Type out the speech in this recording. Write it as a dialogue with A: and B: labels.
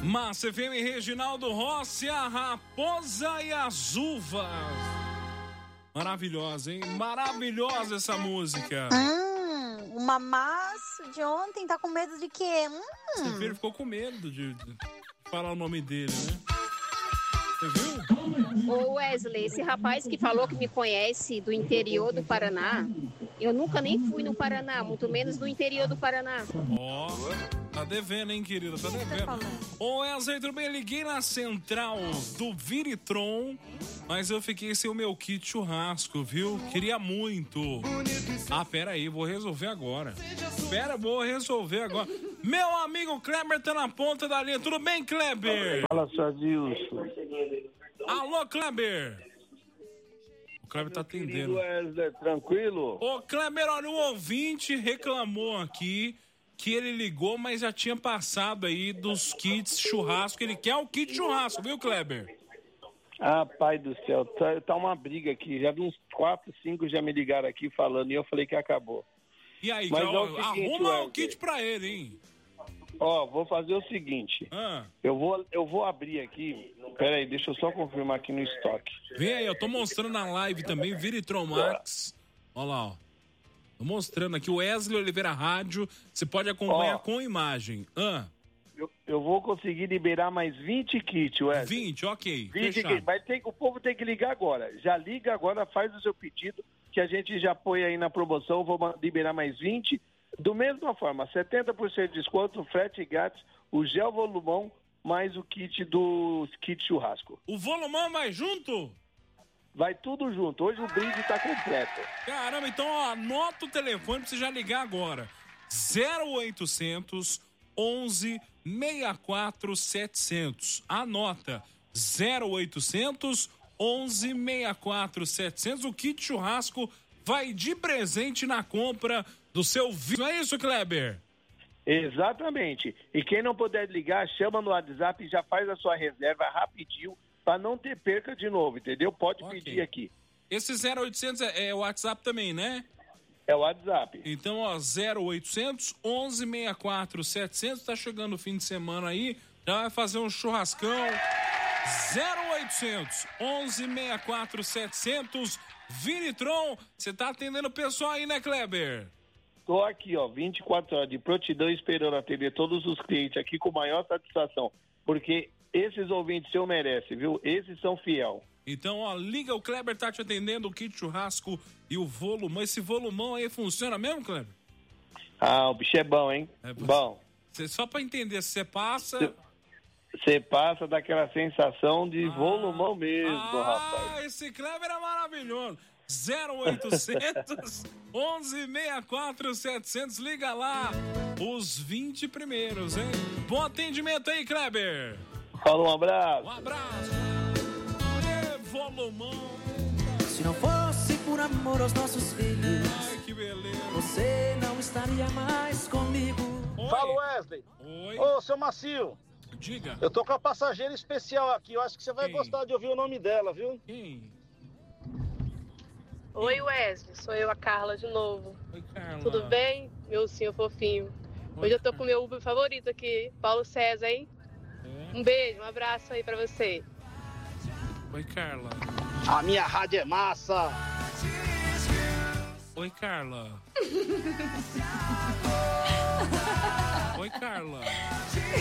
A: Massa FM, Reginaldo Rossi, a Raposa e as Uvas. Maravilhosa, hein? Maravilhosa essa música.
B: Uma massa de ontem tá com medo de quê?
A: Seu filho ficou com medo de falar o nome dele, né? Você viu?
C: Ô Wesley, esse rapaz que falou que me conhece do interior do Paraná, eu nunca nem fui no Paraná, muito menos do interior do Paraná.
A: Ó, tá devendo, hein, querida? Tá devendo. Ô Wesley, tudo bem? Liguei na central do Viritron, mas eu fiquei sem o meu kit churrasco, viu? Queria muito. Ah, pera aí, vou resolver agora. Vou resolver agora. Meu amigo Kleber tá na ponta da linha. Tudo bem, Kleber?
D: Fala, seu Dilson.
A: Alô, Kleber. O Kleber tá atendendo.
D: Wesley, tranquilo?
A: Ô, Kleber, olha, o ouvinte reclamou aqui que ele ligou, mas já tinha passado aí dos kits churrasco. Ele quer o kit churrasco, viu, Kleber?
D: Ah, pai do céu, tá uma briga aqui. Já de uns 4, 5 já me ligaram aqui falando e eu falei que acabou.
A: E aí,
D: mas
A: arruma o kit pra ele, hein?
D: Ó, vou fazer o seguinte. Eu vou abrir aqui. Pera aí, deixa eu só confirmar aqui no estoque.
A: Vem aí, eu tô mostrando na live também, Viritron Max. Olha lá, ó. Tô mostrando aqui o Wesley Oliveira Rádio. Você pode acompanhar com imagem.
D: Eu vou conseguir liberar mais 20 kits, Wesley.
A: 20, ok.
D: 20 kits. Mas o povo tem que ligar agora. Já liga agora, faz o seu pedido, que a gente já põe aí na promoção. Vou liberar mais 20. Do mesma forma, 70% de desconto, frete grátis, o gel volumão, mais o kit do kit churrasco.
A: O volumão vai junto?
D: Vai tudo junto. Hoje o brinde tá completo.
A: Caramba, então ó, anota o telefone pra você já ligar agora. 0800 11 64 700. Anota. 0800 11 64 700. O kit churrasco vai de presente na compra do seu vídeo. Não é isso, Kleber?
D: Exatamente. E quem não puder ligar, chama no WhatsApp e já faz a sua reserva rapidinho para não ter perca de novo, entendeu? Pode pedir aqui.
A: Esse 0800 é o WhatsApp também, né?
D: É o WhatsApp.
A: Então, ó, 0800 11 64 700. Tá chegando o fim de semana aí, já vai fazer um churrascão. 0800 11 64 700. Viritron, você tá atendendo o pessoal aí, né, Kleber?
D: Tô aqui, ó, 24 horas de prontidão esperando atender todos os clientes aqui com maior satisfação, porque esses ouvintes seu merecem, viu? Esses são fiel.
A: Então, ó, liga, o Kleber tá te atendendo, o kit churrasco e o volumão. Esse volumão aí funciona mesmo, Kleber?
D: Ah, o bicho é bom, hein? Bom.
A: Só pra entender, você passa...
D: Você passa daquela sensação de volumão mesmo, rapaz.
A: Esse Kleber é maravilhoso. 0800 11 64 700. Liga lá. Os 20 primeiros, hein? Bom atendimento aí, Kleber.
D: Fala, um abraço.
A: Um abraço. Volumão.
E: Se não fosse por amor aos nossos filhos,
A: ai, que beleza,
E: você não estaria mais comigo.
F: Oi. Fala, Wesley.
A: Oi.
F: Ô, seu Macio.
A: Diga.
F: Eu tô com a passageira especial aqui. Eu acho que você vai gostar de ouvir o nome dela, viu?
A: Quem?
G: Oi, Wesley. Sou eu, a Carla, de novo.
A: Oi, Carla.
G: Tudo bem? Meu senhor fofinho. Hoje eu tô com o meu Uber favorito aqui, Paulo César, hein? Um beijo, um abraço aí pra você.
A: Oi, Carla.
F: A minha rádio é massa.
A: Oi, Carla. Oi, Carla.